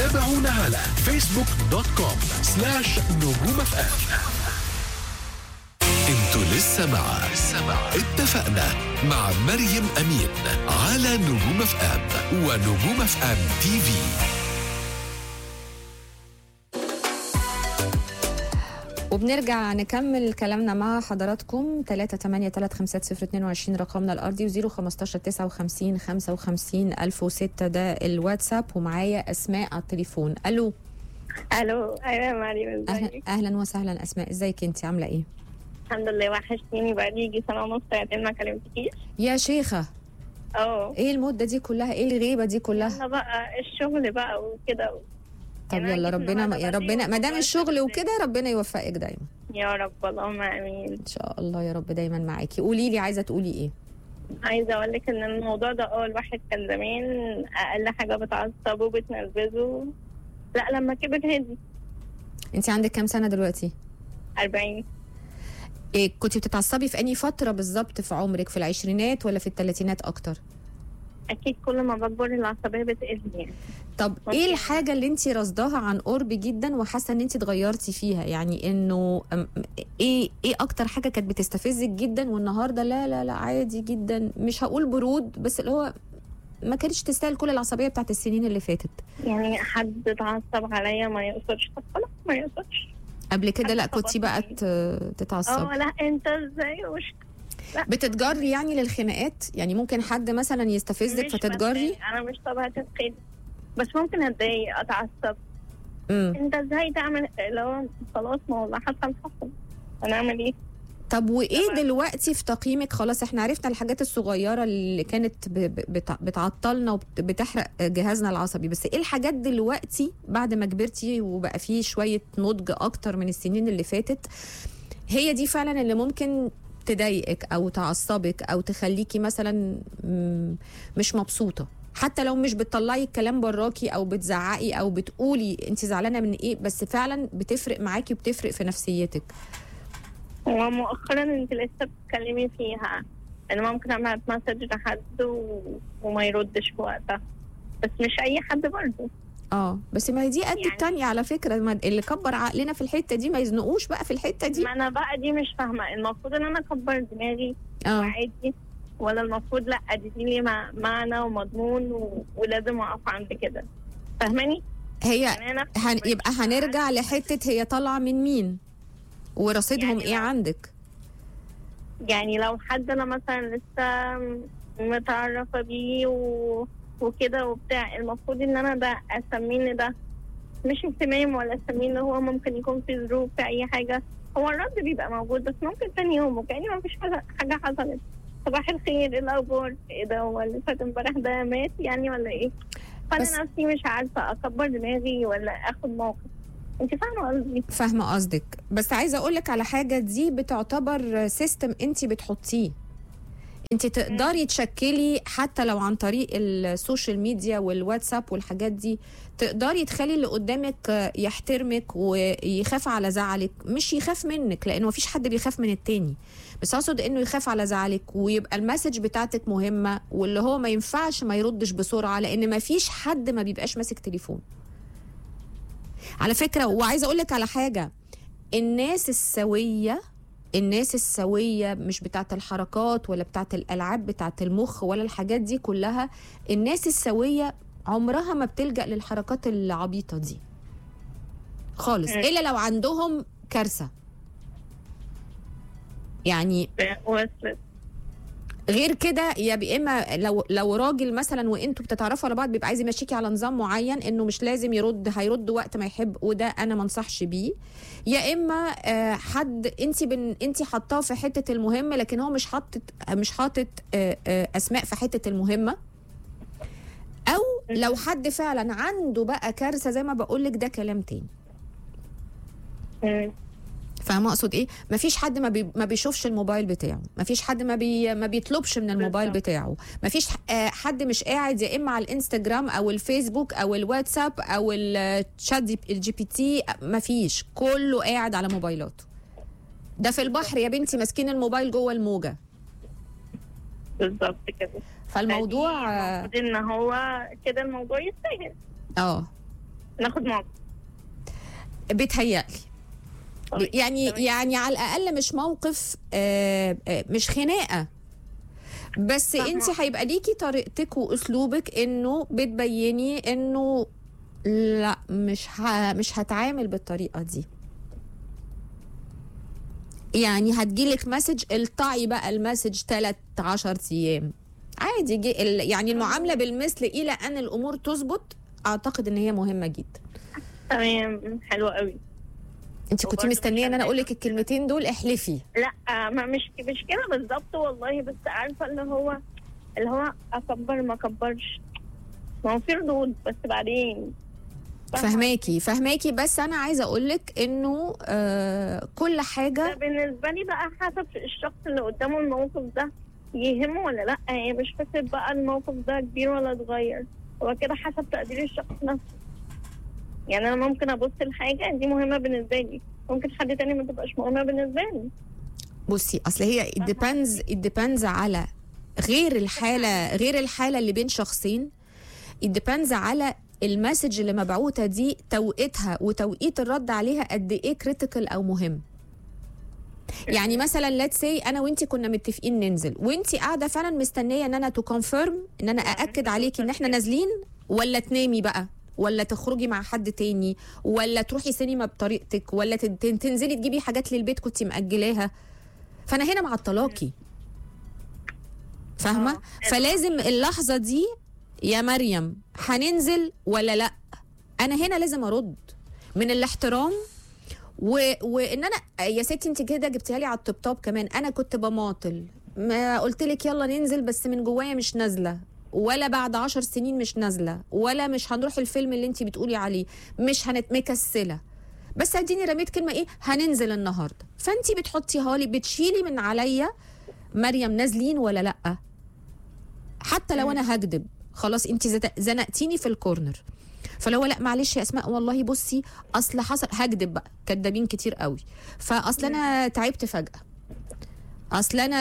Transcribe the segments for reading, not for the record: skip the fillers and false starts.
تابعونا على facebook.com/نجوم FM. انتوا لسه مع اتفقنا مع مريم أمين على نجوم اف ام ونجوم اف ام تي في. وبنرجع نكمل كلامنا مع حضراتكم. 3835022 رقمنا الأرضي، و015-59-55-1006 ده الواتساب. ومعايا أسماء على التليفون. ألو. أيوة يا مريم، ازيك؟ أهلا وسهلا أسماء، ازيك انت عاملة ايه؟ الحمد لله، وحشتيني بقالي يجي سنة ونص سنتين ما كلمتكيش يا شيخة. ايه المدة دي كلها؟ ايه الغيبة دي كلها؟ انا بقى الشغل بقى وكده طب يلا ربنا ما دام الشغل وكده ربنا يوفقك دايما يا رب، اللهم امين ان شاء الله يا رب دايما معاكي. قولي لي، عايزه تقولي ايه؟ عايزه اقول لك ان الموضوع ده الواحد كان زمان اقل حاجه بتعصبه وبتنرفزه، لا لما كبر هدي. انت عندك كام سنه دلوقتي؟ 40. إيه كنتي بتتعصبي في انهي فتره بالظبط في عمرك؟ في العشرينات ولا في الثلاثينات اكتر؟ اكيد كل ما بكبر العصبيه بتقل يعني. طب ايه الحاجه اللي انت رصداها عن قرب جدا وحاسه ان انت اتغيرتي فيها؟ يعني انه ايه اكتر حاجه كانت بتستفزك جدا والنهارده لا عادي جدا، مش هقول برود بس اللي هو ما كانتش تستاهل كل العصبيه بتاعت السنين اللي فاتت؟ يعني حد اتعصب عليا ما يقصدش، طب خلاص ما يقصدش. قبل كده لا كنتي بقى تتعصب؟ لا انت ازاي بتتجري يعني للخناقات؟ يعني ممكن حد مثلا يستفزك فتتجري؟ انا مش طبيعتي كده، بس ممكن اتضايق اتعصب. انت ازاي تعمل؟ لو خلاص ما هو حصل هنعمل ايه؟ طب وايه دلوقتي في تقييمك؟ خلاص احنا عرفنا الحاجات الصغيره اللي كانت بتعطلنا وبتحرق جهازنا العصبي، بس ايه الحاجات دلوقتي بعد ما كبرتي وبقى فيه شويه نضج اكتر من السنين اللي فاتت هي دي فعلا اللي ممكن تضايقك او تعصبك او تخليكي مثلا مش مبسوطه، حتى لو مش بتطلعي الكلام براكي او بتزعقي او بتقولي انت زعلانه من ايه، بس فعلا بتفرق معاكي وبتفرق في نفسيتك؟ ومؤخرا انت لسه بتتكلمي فيها انا ممكن ابعت مسج لحد وما يردش في وقتها، بس مش اي حد برضه. بس ما هي دي قد التانية على فكرة. اللي كبر عقلنا في الحتة دي ما يزنقوش بقى في الحتة دي. ما انا بقى دي مش فاهمة، المفروض ان انا اكبر دماغي وعادي، ولا المفروض لا دي لي معنى ومضمون ولازم اقف عند كده؟ فاهماني؟ هي يعني يبقى هنرجع لحتة هي طالعة من مين ورصيدهم يعني ايه عندك؟ يعني لو حد انا مثلا لسه متعرفة بيه وكده وبتاع، المفروض ان انا ده اسميه ده مش اهتمام، ولا اسميه ان هو ممكن يكون في ظروف في اي حاجة. هو الرد بيبقى موجود بس ممكن تاني يوم وكأني ما فيش حاجة حصلت. صباح الخير، ايه الاخبار؟ ايه ده؟ هو اللي فات امبارح ده مات يعني ولا ايه؟ فانا نفسي مش عارفة اكبر دماغي ولا اخد موقف. انت فاهمه قصدي؟ فاهمه قصدك، بس عايزه اقول لك على حاجه، دي بتعتبر سيستم انت بتحطيه. انت تقدري تشكلي حتى لو عن طريق السوشيال ميديا والواتساب والحاجات دي، تقدري تخلي اللي قدامك يحترمك ويخاف على زعلك، مش يخاف منك لانه مفيش حد بيخاف من التاني، بس اقصد انه يخاف على زعلك ويبقى المسج بتاعتك مهمه، واللي هو ما ينفعش ما يردش بسرعه لان مفيش حد ما بيبقاش ماسك تليفون على فكرة. وعايزة أقولك على حاجة، الناس السوية مش بتاعت الحركات ولا بتاعت الألعاب بتاعت المخ ولا الحاجات دي كلها، الناس السوية عمرها ما بتلجأ للحركات العبيطة دي خالص، إلا لو عندهم كارثة يعني. غير كده يا اما لو راجل مثلا وانتوا بتتعرفوا على بعض بيبقى عايز يمشيكي على نظام معين انه مش لازم هيرد وقت ما يحب، وده انا ما انصحش بيه. يا اما حد انت حاطاه في حته المهمه لكن هو مش حاطط اسماء في حته المهمه، او لو حد فعلا عنده بقى كارثه زي ما بقول لك، ده كلام تاني. فاهمه اقصد ايه؟ مفيش حد ما بيشوفش الموبايل بتاعه، مفيش حد ما بيطلبش من الموبايل بتاعه، مفيش حد مش قاعد يا اما على الانستجرام او الفيسبوك او الواتساب او الشات الجي بي تي، مفيش، كله قاعد على موبايلاته. ده في البحر يا بنتي ماسكين الموبايل جوه الموجه. بالظبط كده. فالموضوع ان هو كده الموضوع يستاهل. ناخد موقف. بتهيألي طيب. يعني تمام. يعني على الاقل مش موقف مش خناقه، بس فاهمة. انت هيبقى ليكي طريقتك واسلوبك انه بتبيني انه لا مش هتعامل بالطريقه دي. يعني هتجيلك مسج، الطعي بقى المسج 13 ايام عادي. يعني المعامله بالمثل الى ان الامور تظبط، اعتقد ان هي مهمه جدا. تمام، حلو قوي. انت كنت وبرضه مستنيه ان انا مش اقول لك الكلمتين دول، احلفي. لا، ما مش كده بالظبط والله، بس عارفه اللي هو اكبر ما اكبرش، ما هو في ردود بس بعدين. فهماكي بس انا عايزه اقول لك انه كل ده حاجه بالنسبه لي بقى حسب الشخص اللي قدامه الموقف ده يهمه ولا لا، يعني مش فكره بقى الموقف ده كبير ولا صغير، هو كده حسب تقدير الشخص نفسه. يعني انا ممكن ابص لحاجه دي مهمه بالنسبه لي، ممكن حد تاني ما تبقاش مهمه بالنسبه لي. بصي اصل هي it depends على غير الحاله اللي بين شخصين. it depends على المسج اللي مبعوثه دي، توقيتها وتوقيت الرد عليها قد ايه كريتيكال او مهم. يعني مثلا let's say انا وانتي كنا متفقين ننزل، وانتي قاعده فعلا مستنيه ان انا تو كونفيرم، ان انا ااكد عليكي ان احنا نازلين، ولا تنامي بقى، ولا تخرجي مع حد تاني، ولا تروحي سينما بطريقتك، ولا تنزلي تجيبي حاجات للبيت كنتي مأجلاها. فانا هنا معطلاكي، فاهمه؟ فلازم اللحظه دي يا مريم هننزل ولا لا، انا هنا لازم ارد من الاحترام. وان انا يا ستي انت كده جبتيها لي على الطبطاب كمان، انا كنت بماطل، ما قلت لك يلا ننزل بس من جوايا مش نازله، ولا بعد 10 سنين مش نازله، ولا مش هنروح الفيلم اللي انت بتقولي عليه، مش مكسله، بس اديني رميت كلمه ايه هننزل النهارده، فانت بتحطيها لي، بتشيلي من عليا مريم نازلين ولا لا. حتى لو انا هكدب خلاص انت زنقتيني في الكورنر. فلو لا معلش يا اسماء والله بصي اصل حصل، هكدب بقى، كدابين كتير قوي، فاصل انا تعبت فجأة، اصل انا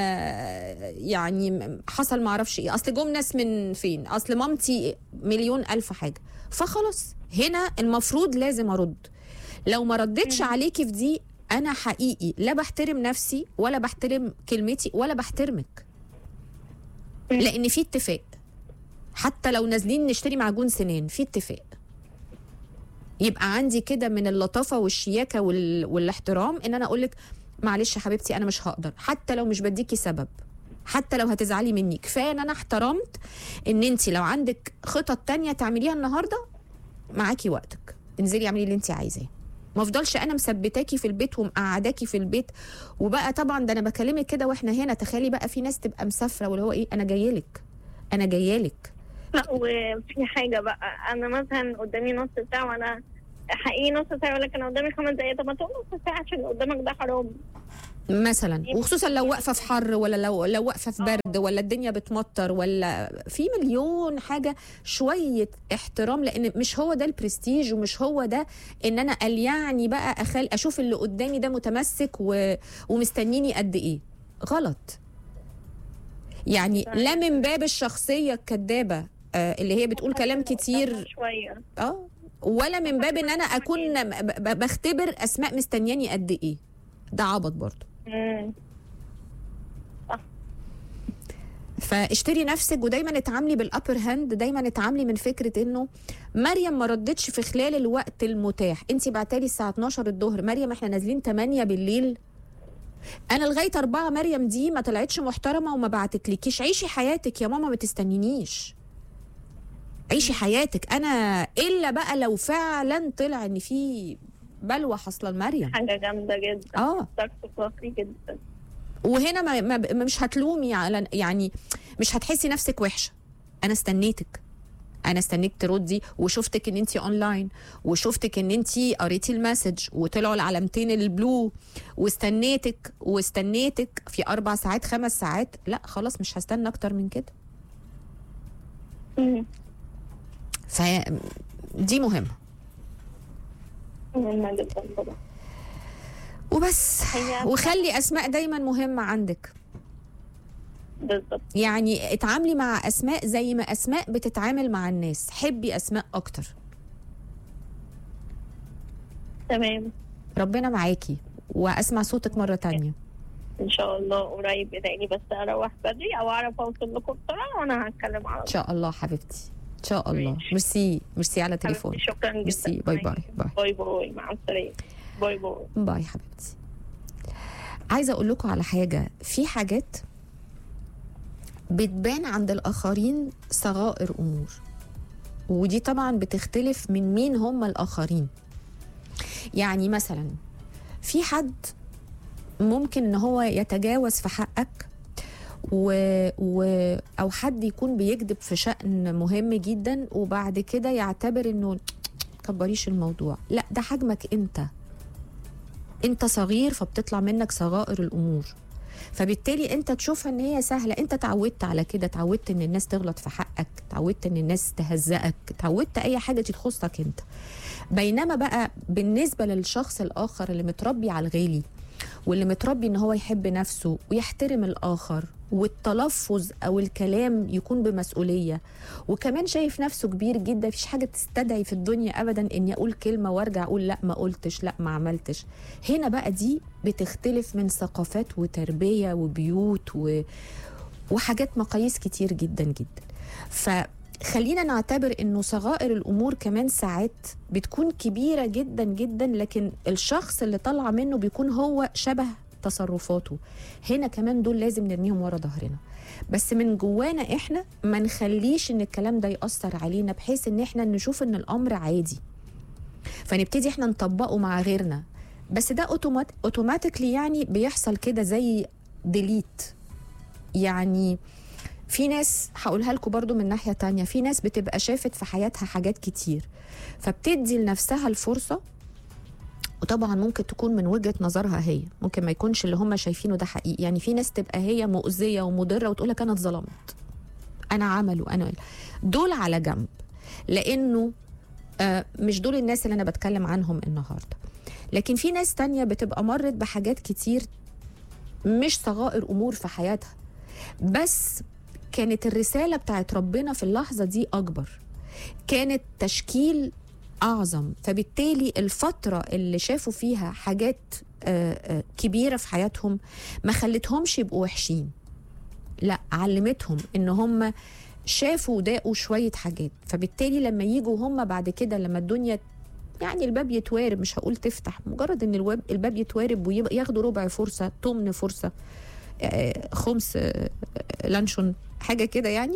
يعني حصل معرفش ايه، اصل جم ناس من فين، اصل مامتي مليون الف حاجة. فخلاص هنا المفروض لازم ارد. لو ما ردتش عليكي في دي انا حقيقي لا بحترم نفسي ولا بحترم كلمتي ولا بحترمك، لان في اتفاق. حتى لو نازلين نشتري معجون سنان في اتفاق، يبقى عندي كده من اللطافه والشياكه والاحترام ان انا اقول لك معلش يا حبيبتي انا مش هقدر، حتى لو مش بديكي سبب، حتى لو هتزعلي مني، كفايه ان انا احترمت ان انت لو عندك خطط تانية تعمليها النهارده معاكي وقتك، انزلي اعملي اللي انت عايزاه، ما افضلش انا مثبتاكي في البيت ومقعداكي في البيت. وبقى طبعا ده انا بكلمك كده واحنا هنا، تخيلي بقى في ناس تبقى مسافره واللي هو ايه انا جايالك. لا، وفي حاجه بقى، انا مثلا قدامي نص ساعه وانا حقيقي نص ساعه، ولكن قدامي 5 دقايق، طب ما تقول نص ساعه عشان اللي قدامك ده حرام مثلا، وخصوصا لو واقفه في حر، ولا لو واقفه في برد، ولا الدنيا بتمطر، ولا في مليون حاجه. شويه احترام، لان مش هو ده البرستيج، ومش هو ده ان انا قال يعني بقى اشوف اللي قدامي ده متمسك ومستنيني قد ايه. غلط يعني، لا من باب الشخصيه الكدابه اللي هي بتقول كلام كتير شويه، ولا من باب ان انا اكون بختبر اسماء مستنياني قد ايه. ده عبط برضه. فاشتري نفسك، ودايما اتعاملي بالابر هاند، دايما اتعاملي من فكره انه مريم ما ردتش في خلال الوقت المتاح. انت بعتالي الساعه 12 الظهر، مريم احنا نازلين 8 بالليل، انا لغايه 4 مريم دي ما طلعتش محترمه وما بعتتلكيش. عيشي حياتك يا ماما، ما تستنينيش، عيشي حياتك. انا الا بقى لو فعلا طلع ان في بلوى حصل لمريم، حاجه جامده جدا، فخري جدا. وهنا مش هتلومي على، يعني مش هتحسي نفسك وحشه. انا استنيت تردي، وشفتك ان انتي اونلاين، وشفتك ان انتي قريتي المسج وطلعوا العلامتين البلو، واستنيتك في 4 ساعات 5 ساعات. لا خلاص مش هستنى اكتر من كده. فدي مهمه جدا طبعا. وبس. وخلي اسماء دايما مهمه عندك. بالظبط. يعني اتعاملي مع اسماء زي ما اسماء بتتعامل مع الناس، حبي اسماء اكتر. تمام. ربنا معاكي، واسمع صوتك مرة تانية. ان شاء الله قريب. ادعيلي بس اروح بدري او اعرف اوصل لكم بسرعه وانا هتكلم على ان شاء الله حبيبتي، ان شاء الله. ميرسي على التليفون. شكرا جدا. ميرسي. باي باي باي باي باي. مع السلامه. باي باي باي حبيبتي. عايزه اقول لكم على حاجه، في حاجات بتبان عند الاخرين صغائر امور، ودي طبعا بتختلف من مين هم الاخرين. يعني مثلا في حد ممكن ان هو يتجاوز في حقك او حد يكون بيكذب في شأن مهم جدا، وبعد كده يعتبر انه كبريش الموضوع. لا، ده حجمك انت صغير، فبتطلع منك صغائر الامور، فبالتالي انت تشوفها ان هي سهله. انت اتعودت على كده، اتعودت ان الناس تغلط في حقك، اتعودت ان الناس تهزقك، اتعودت اي حاجه تخصك انت. بينما بقى بالنسبه للشخص الاخر اللي متربي على الغالي، واللي متربي ان هو يحب نفسه ويحترم الاخر، والتلفظ او الكلام يكون بمسؤوليه، وكمان شايف نفسه كبير جدا، مفيش حاجه تستدعي في الدنيا ابدا اني اقول كلمه وارجع اقول لا ما قلتش، لا ما عملتش. هنا بقى دي بتختلف من ثقافات وتربيه وبيوت وحاجات، مقاييس كتير جدا جدا. فخلينا نعتبر انه صغائر الامور كمان ساعات بتكون كبيره جدا جدا، لكن الشخص اللي طالعه منه بيكون هو شبه تصرفاته. هنا كمان دول لازم نرميهم ورا ظهرنا، بس من جوانا احنا ما نخليش ان الكلام ده يأثر علينا، بحيث ان احنا نشوف ان الامر عادي، فنبتدي احنا نطبقه مع غيرنا. بس ده اوتوماتيكلي يعني بيحصل كده زي ديليت. يعني في ناس، هقولها لكم برضو من ناحية تانية، في ناس بتبقى شافت في حياتها حاجات كتير، فبتدي لنفسها الفرصة، وطبعا ممكن تكون من وجهة نظرها هي، ممكن ما يكونش اللي هم شايفينه ده حقيقي. يعني في ناس تبقى هي مؤذية ومضرة وتقولك أنا اتظلمت، أنا عملوا، أنا دول على جنب، لأنه مش دول الناس اللي أنا بتكلم عنهم النهاردة. لكن في ناس تانية بتبقى مرت بحاجات كتير مش صغائر أمور في حياتها، بس كانت الرسالة بتاعت ربنا في اللحظة دي أكبر، كانت تشكيل أعظم، فبالتالي الفترة اللي شافوا فيها حاجات كبيرة في حياتهم ما خلتهمش يبقوا وحشين، لا، علمتهم إن هم شافوا وداقوا شوية حاجات. فبالتالي لما يجوا هم بعد كده، لما الدنيا يعني الباب يتوارب، مش هقول تفتح، مجرد ان الباب يتوارب وياخدوا ربع فرصة، تمن فرصة، خمس لانشون، حاجة كده يعني،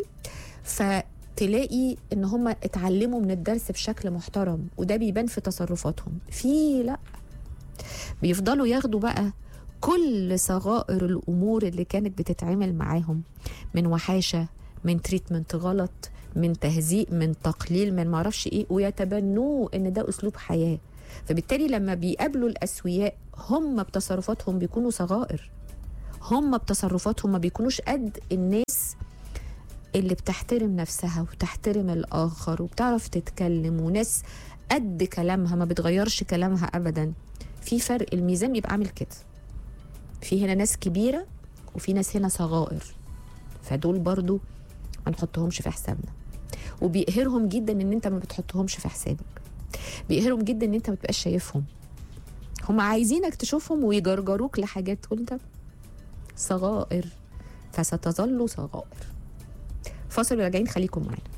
فتلاقي ان هم اتعلموا من الدرس بشكل محترم، وده بيبان في تصرفاتهم. في لا، بيفضلوا ياخدوا بقى كل صغائر الامور اللي كانت بتتعمل معاهم، من وحاشة، من تريتمنت غلط، من تهزيء، من تقليل، من معرفش ايه، ويتبنوه ان ده اسلوب حياة. فبالتالي لما بيقابلوا الاسوياء، هم بتصرفاتهم بيكونوا صغائر، هم بتصرفاتهم ما بيكونوش قد الناس اللي بتحترم نفسها وتحترم الآخر وبتعرف تتكلم، وناس قد كلامها ما بتغيرش كلامها أبدا. في فرق، الميزان بيبقى عامل كده، في هنا ناس كبيرة وفي ناس هنا صغائر، فدول برضو ما نحطهمش في حسابنا. وبيقهرهم جدا ان انت ما بتحطهمش في حسابك، بيقهرهم جدا ان انت ما تبقاش شايفهم، هم عايزينك تشوفهم ويجرجروك لحاجات وانت صغائر، فستظل صغائر. فاصل وراجعين، خليكم معانا.